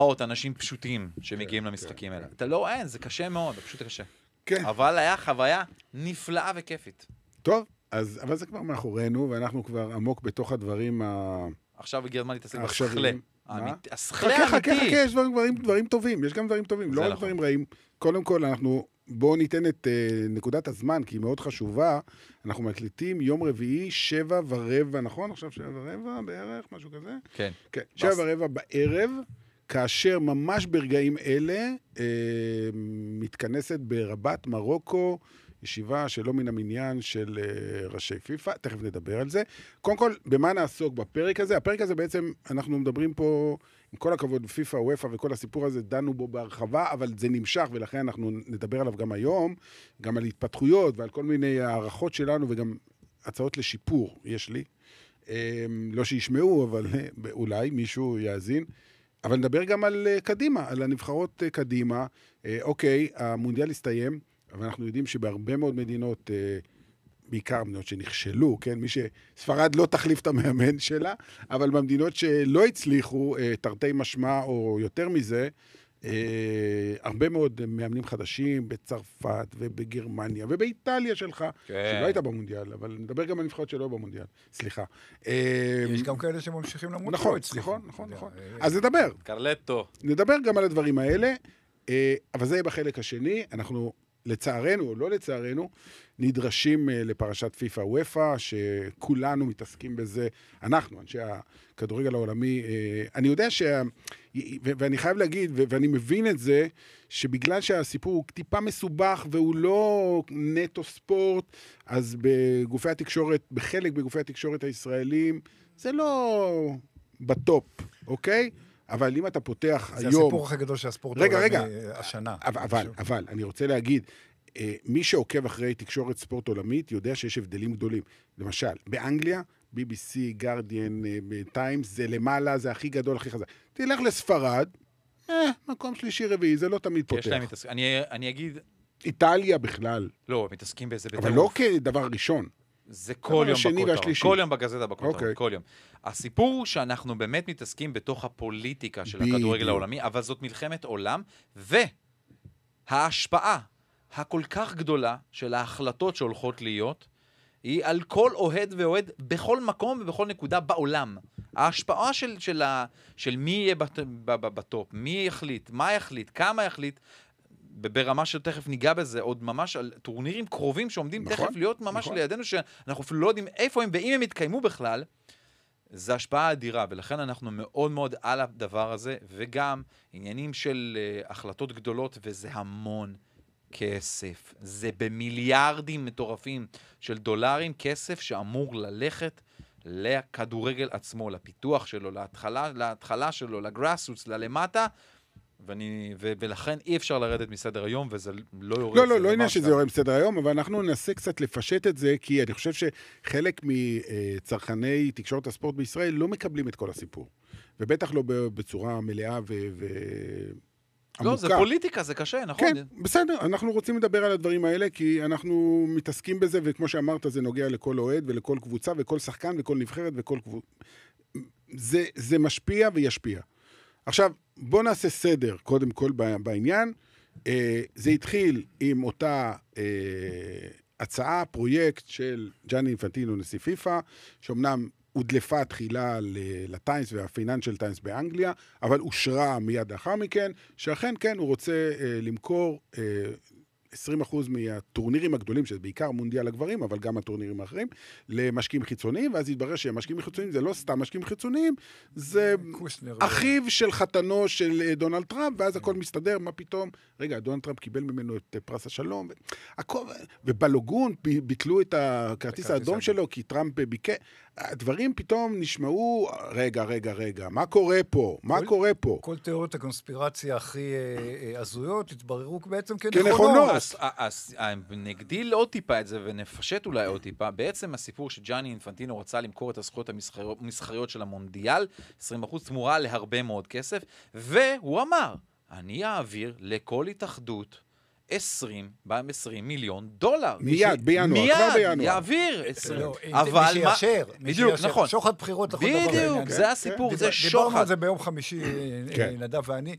עוד אנשים פשוטים שמגיעים למשחקים האלה. אתה לא, אין, זה קשה מאוד, זה פשוט קשה. כן. אבל היה חוויה נפלאה וכיפית. טוב, אבל זה כבר מאחורינו, ואנחנו כבר עמוק בתוך הדברים עכשיו הגיע הזמן להתעסק עכשיו, בשכלה. מה? השכלה האמיתי. חכה, יש דברים טובים, יש גם דברים טובים, לא רק דברים רעים. קודם כל, בואו ניתן את נקודת הזמן, כי היא מאוד חשובה. אנחנו מקליטים יום רביעי, 7:15, נכון? עכשיו 7:15 בערך, משהו כזה? כן. כן, 7:15 בערב, כאשר ממש ברגעים אלה מתכנסת ברבת מרוקו, ישיבה שלא מן המניין של ראשי פיפה, תכף נדבר על זה. קודם כל, במה נעסוק בפרק הזה? הפרק הזה בעצם, אנחנו מדברים פה, עם כל הכבוד, פיפה, וויפה וכל הסיפור הזה, דנו בו בהרחבה, אבל זה נמשך, ולכן אנחנו נדבר עליו גם היום, גם על התפתחויות ועל כל מיני הערכות שלנו, וגם הצעות לשיפור, יש לי. לא שישמעו, אבל אולי מישהו יאזין. אבל נדבר גם על קדימה, על הנבחרות קדימה. אוקיי, המונדיאל הסתיים, אבל אנחנו יודעים שבהרבה מאוד מדינות, בעיקר מדינות שנכשלו, כן? ספרד לא תחליף את המאמן שלה, אבל במדינות שלא הצליחו, תרתי משמע או יותר מזה, הרבה מאוד מאמנים חדשים בצרפת ובגרמניה ובאיטליה שלך, שלא הייתה במונדיאל, אבל נדבר גם על נבחרות שלא במונדיאל. סליחה. יש גם כאלה שממשיכים למות. נכון. אז נדבר. קרלטו. נדבר גם על הדברים האלה, אבל זה יהיה בחלק השני. אנחנו לצערנו או לא לצערנו, נדרשים לפרשת פיפה וויפה, שכולנו מתעסקים בזה, אנחנו, אנשי הכדורגל העולמי, אני יודע ואני חייב להגיד, ואני מבין את זה, שבגלל שהסיפור הוא טיפה מסובך, והוא לא נטו ספורט, אז בגופי התקשורת, בחלק בגופי התקשורת הישראלים, זה לא בטופ, אוקיי? אבל אם אתה פותח היום... זה הסיפור הכי גדול של הספורט העולמי השנה. אבל אני רוצה להגיד, מי שעוקב אחרי תקשורת ספורט עולמית יודע שיש הבדלים גדולים. למשל, באנגליה, BBC, גרדיאן, טיימס, זה למעלה, זה הכי גדול, הכי חזק. תלך לספרד, מקום שלישי רביעי, זה לא תמיד פותח. יש להם אני אגיד... איטליה בכלל. לא, מתעסקים בזה בטירוף. אבל לא כדבר ראשון. זה כל יום בכותרות, כל יום בגזטה בכותרות, כל יום. הסיפור הוא שאנחנו באמת מתעסקים בתוך הפוליטיקה של הכדורגל העולמי, אבל זאת מלחמת עולם, וההשפעה הכל כך גדולה של ההחלטות שהולכות להיות, היא על כל אוהד ואוהד בכל מקום ובכל נקודה בעולם. ההשפעה של מי יהיה בטופ, מי יחליט, מה יחליט, כמה יחליט, ברמה שתכף ניגע בזה, עוד ממש על טורנירים קרובים שעומדים תכף להיות ממש לידינו, שאנחנו אפילו לא יודעים איפה הם, ואם הם יתקיימו בכלל, זה השפעה אדירה, ולכן אנחנו מאוד מאוד על הדבר הזה, וגם עניינים של החלטות גדולות, וזה המון כסף. זה במיליארדים מטורפים של דולרים, כסף שאמור ללכת לכדורגל עצמו, לפיתוח שלו, להתחלה שלו, לגראסרוטס, ללמטה, ולכן אי אפשר לרדת מסדר היום, וזה לא יורד. לא עניין שזה יורד מסדר היום, אבל אנחנו ננסה קצת לפשט את זה, כי אני חושב שחלק מצרכני תקשורת הספורט בישראל לא מקבלים את כל הסיפור. ובטח לא בצורה מלאה לא, זה פוליטיקה, זה קשה, נכון? כן, בסדר, אנחנו רוצים לדבר על הדברים האלה, כי אנחנו מתעסקים בזה, וכמו שאמרת, זה נוגע לכל אוהד ולכל קבוצה, וכל שחקן וכל נבחרת וכל קבוצה. זה משפיע וישפיע. עכשיו, בוא נעשה סדר, קודם כל בעניין. זה התחיל עם אותה הצעה, פרויקט של ג'אני אינפנטינו, נשיא פיפה, שאומנם הודלפה תחילה לטיימס והפייננשל טיימס באנגליה, אבל אושרה מיד לאחר מכן, שאכן כן, הוא רוצה למכור 20% מהטורנירים הגדולים, שזה בעיקר מונדיאל הגברים, אבל גם הטורנירים האחרים, למשקיעים חיצוניים, ואז יתברר שמשקיעים חיצוניים זה לא סתם משקיעים חיצוניים, זה אחיו של חתנו של דונלד טראמפ, ואז הכל מסתדר, מה פתאום? רגע, דונלד טראמפ קיבל ממנו את פרס השלום, ובלוגון ביטלו את הכרטיס האדום שלו, כי טראמפ ביקר, הדברים פתאום נשמעו, רגע, מה קורה פה? כל תיאוריות הקונספירציה הכי הזויות התבררו בעצם כנכונות. אז נגדיל עוד טיפה את זה ונפשט אולי עוד טיפה. בעצם הסיפור שג'אני אינפנטינו רוצה למכור את הזכויות המסחריות של המונדיאל, 20% תמורה להרבה מאוד כסף, והוא אמר, אני אעביר לכל התאחדות 20 מיליון דולר. מיד, בינואר, כבר בינואר. יעביר 20. אבל מה? בדיוק, נכון. שוחד בחירות לכל דבר. בדיוק, זה הסיפור, זה שוחד. דיברנו על זה ביום חמישי, נדב ואני.